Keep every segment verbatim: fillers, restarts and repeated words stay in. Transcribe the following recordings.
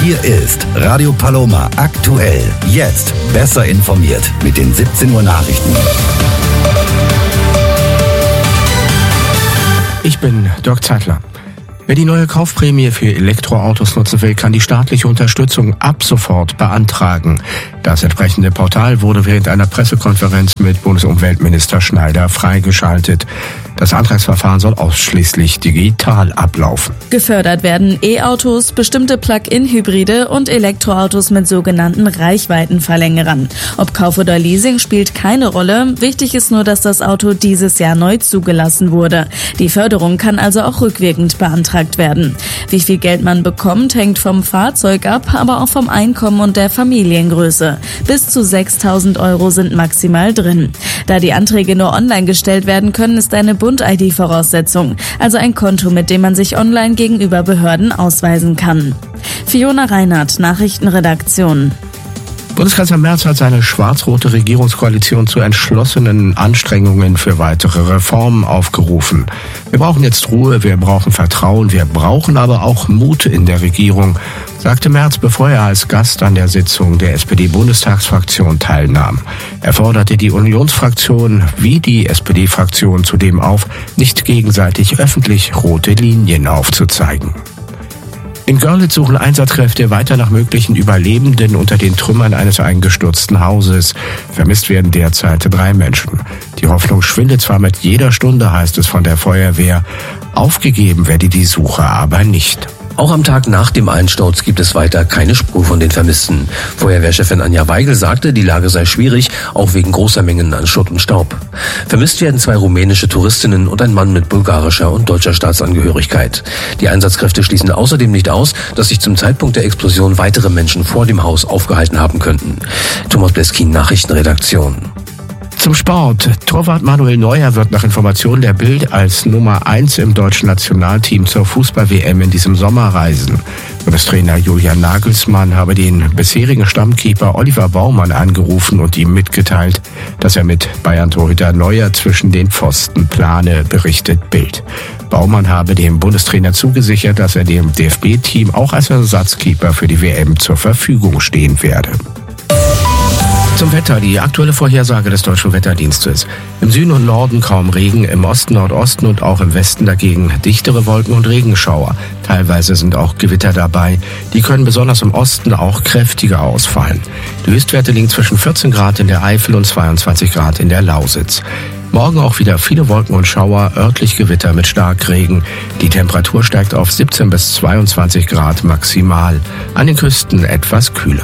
Hier ist Radio Paloma aktuell. Jetzt besser informiert mit den siebzehn Uhr Nachrichten. Ich bin Dirk Zeitler. Wer die neue Kaufprämie für Elektroautos nutzen will, kann die staatliche Unterstützung ab sofort beantragen. Das entsprechende Portal wurde während einer Pressekonferenz mit Bundesumweltminister Schneider freigeschaltet. Das Antragsverfahren soll ausschließlich digital ablaufen. Gefördert werden E-Autos, bestimmte Plug-in-Hybride und Elektroautos mit sogenannten Reichweitenverlängerern. Ob Kauf oder Leasing spielt keine Rolle. Wichtig ist nur, dass das Auto dieses Jahr neu zugelassen wurde. Die Förderung kann also auch rückwirkend beantragt werden. Wie viel Geld man bekommt, hängt vom Fahrzeug ab, aber auch vom Einkommen und der Familiengröße. Bis zu sechstausend Euro sind maximal drin. Da die Anträge nur online gestellt werden können, ist eine Bund-I D Voraussetzung, also ein Konto, mit dem man sich online gegenüber Behörden ausweisen kann. Fiona Reinhardt, Nachrichtenredaktion. Bundeskanzler Merz hat seine schwarz-rote Regierungskoalition zu entschlossenen Anstrengungen für weitere Reformen aufgerufen. Wir brauchen jetzt Ruhe, wir brauchen Vertrauen, wir brauchen aber auch Mut in der Regierung, sagte Merz, bevor er als Gast an der Sitzung der S P D-Bundestagsfraktion teilnahm. Er forderte die Unionsfraktion wie die S P D-Fraktion zudem auf, nicht gegenseitig öffentlich rote Linien aufzuzeigen. In Görlitz suchen Einsatzkräfte weiter nach möglichen Überlebenden unter den Trümmern eines eingestürzten Hauses. Vermisst werden derzeit drei Menschen. Die Hoffnung schwindet zwar mit jeder Stunde, heißt es von der Feuerwehr. Aufgegeben werde die Suche aber nicht. Auch am Tag nach dem Einsturz gibt es weiter keine Spur von den Vermissten. Feuerwehrchefin Anja Weigel sagte, die Lage sei schwierig, auch wegen großer Mengen an Schutt und Staub. Vermisst werden zwei rumänische Touristinnen und ein Mann mit bulgarischer und deutscher Staatsangehörigkeit. Die Einsatzkräfte schließen außerdem nicht aus, dass sich zum Zeitpunkt der Explosion weitere Menschen vor dem Haus aufgehalten haben könnten. Thomas Bleskin, Nachrichtenredaktion. Zum Sport. Torwart Manuel Neuer wird nach Informationen der Bild als Nummer eins im deutschen Nationalteam zur Fußball-W M in diesem Sommer reisen. Bundestrainer Julian Nagelsmann habe den bisherigen Stammkeeper Oliver Baumann angerufen und ihm mitgeteilt, dass er mit Bayern-Torhüter Neuer zwischen den Pfosten plane, berichtet Bild. Baumann habe dem Bundestrainer zugesichert, dass er dem D F B-Team auch als Ersatzkeeper für die W M zur Verfügung stehen werde. Zum Wetter, die aktuelle Vorhersage des Deutschen Wetterdienstes. Im Süden und Norden kaum Regen, im Osten, Nordosten und auch im Westen dagegen dichtere Wolken und Regenschauer. Teilweise sind auch Gewitter dabei. Die können besonders im Osten auch kräftiger ausfallen. Die Höchstwerte liegen zwischen vierzehn Grad in der Eifel und zweiundzwanzig Grad in der Lausitz. Morgen auch wieder viele Wolken und Schauer, örtlich Gewitter mit Starkregen. Die Temperatur steigt auf siebzehn bis zweiundzwanzig Grad maximal. An den Küsten etwas kühler.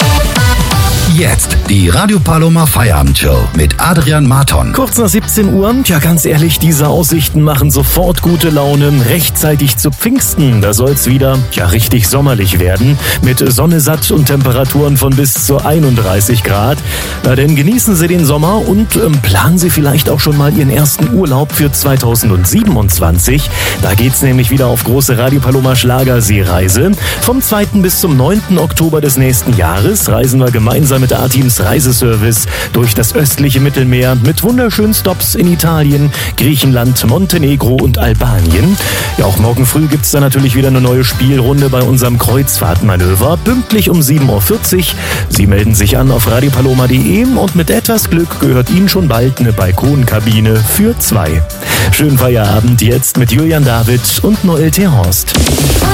Jetzt die Radio Paloma Feierabendshow mit Adrian Marton. Kurz nach siebzehn Uhr. Ja, ganz ehrlich, diese Aussichten machen sofort gute Laune. Rechtzeitig zu Pfingsten, da soll's wieder ja richtig sommerlich werden. Mit Sonne satt und Temperaturen von bis zu einunddreißig Grad. Na denn genießen Sie den Sommer und ähm, planen Sie vielleicht auch schon mal Ihren ersten Urlaub für zweitausendsiebenundzwanzig. Da geht's nämlich wieder auf große Radio Paloma Schlagerseereise. Vom zweiten bis zum neunten Oktober des nächsten Jahres reisen wir gemeinsam mit A-Teams Reiseservice durch das östliche Mittelmeer mit wunderschönen Stops in Italien, Griechenland, Montenegro und Albanien. Ja, auch morgen früh gibt's da natürlich wieder eine neue Spielrunde bei unserem Kreuzfahrtmanöver, pünktlich um sieben Uhr vierzig. Sie melden sich an auf radiopaloma punkt de und mit etwas Glück gehört Ihnen schon bald eine Balkonkabine für zwei. Schönen Feierabend jetzt mit Julian David und Noel T. Horst.